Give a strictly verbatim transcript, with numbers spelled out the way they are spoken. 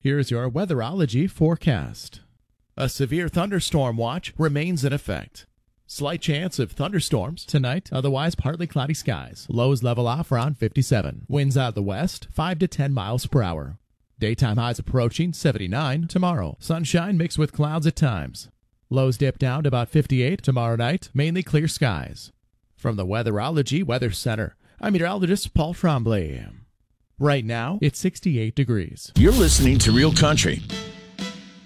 Here's your weatherology forecast. A severe thunderstorm watch remains in effect. Slight chance of thunderstorms tonight, otherwise partly cloudy skies. Lows level off around fifty-seven. Winds out of the west, five to ten miles per hour. Daytime highs approaching seventy-nine tomorrow. Sunshine mixed with clouds at times. Lows dip down to about fifty-eight tomorrow night, mainly clear skies. From the Weatherology Weather Center, I'm meteorologist Paul Trombley. Right now, it's sixty-eight degrees. You're listening to Real Country